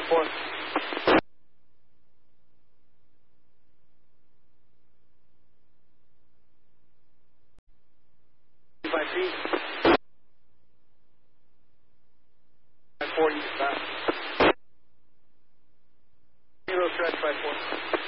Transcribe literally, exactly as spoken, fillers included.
four. Five feet. Five four, you stop. Zero stretch, five four.